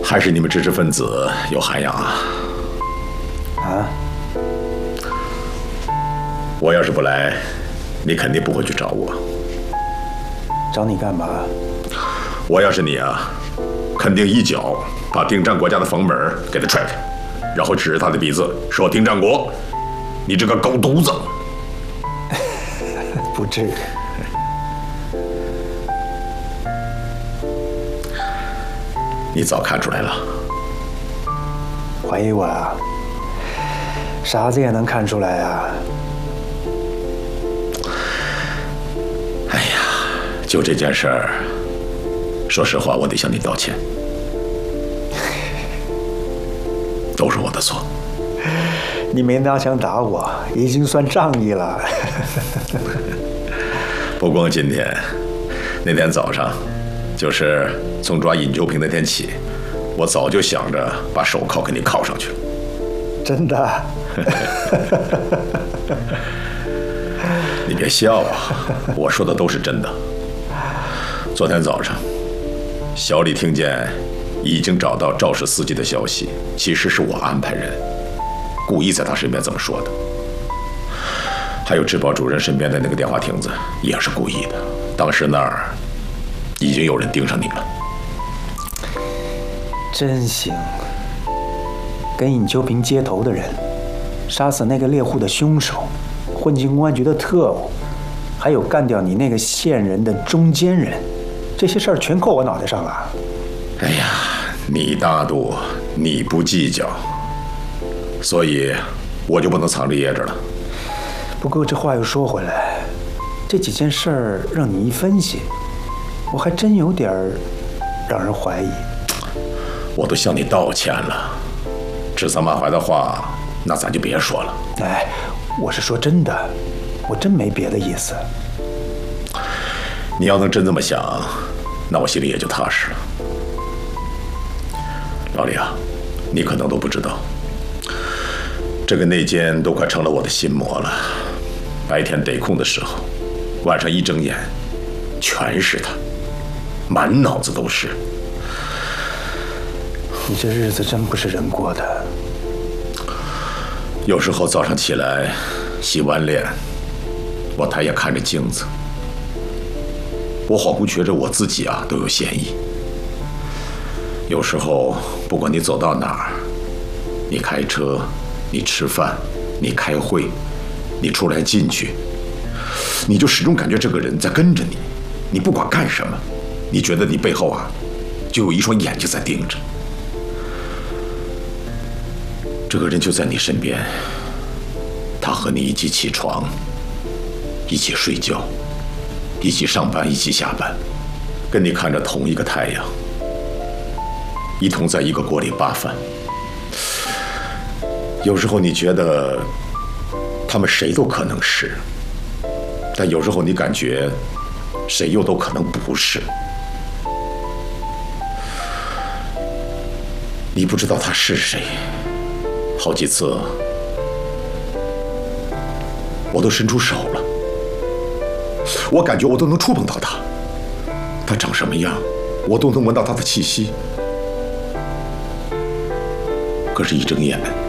还是你们知识分子有涵养啊！ 啊？ 我要是不来，你肯定不会去找我。 找你干嘛？ 我要是你啊，肯定一脚把丁占国家的房门给他踹开，然后指着他的鼻子说：“丁占国，你这个狗犊子！” 不至于。 你早看出来了。 怀疑我啊？傻子也能看出来啊！ 哎呀，就这件事儿，说实话，我得向你道歉，都是我的错。 你没拿枪打我，已经算仗义了。 不光今天，那天早上，就是从抓尹秋平那天起，我早就想着把手铐给你铐上去了。 真的？ 你别笑啊，我说的都是真的。昨天早上，小李听见已经找到肇事司机的消息，其实是我安排人，故意在他身边这么说的。还有治保主任身边的那个电话亭子，也是故意的。当时那儿已经有人盯上你了。 真行，跟尹秋平接头的人，杀死那个猎户的凶手，混进公安局的特务，还有干掉你那个线人的中间人，这些事儿全扣我脑袋上了。 哎呀，你大度，你不计较，所以我就不能藏着掖着了。 不过这话又说回来，这几件事儿让你一分析，我还真有点儿让人怀疑。 我都向你道歉了，指桑骂槐的话，那咱就别说了。 哎，我是说真的，我真没别的意思。 你要能真这么想，那我心里也就踏实了。老李啊，你可能都不知道，这个内奸都快成了我的心魔了。白天得空的时候，晚上一睁眼，全是他，满脑子都是。 你这日子真不是人过的。 有时候早上起来，洗完脸，我抬眼看着镜子，我恍惚觉着我自己啊都有嫌疑。有时候，不管你走到哪儿，你开车，你吃饭，你开会，你出来进去，你就始终感觉这个人在跟着你。你不管干什么，你觉得你背后啊，就有一双眼睛在盯着。这个人就在你身边，他和你一起起床，一起睡觉，一起上班，一起下班，跟你看着同一个太阳，一同在一个锅里扒饭。有时候你觉得他们谁都可能是，但有时候你感觉谁又都可能不是。你不知道他是谁，好几次我都伸出手了，我感觉我都能触碰到他，他长什么样，我都能闻到他的气息。可是，一睁眼，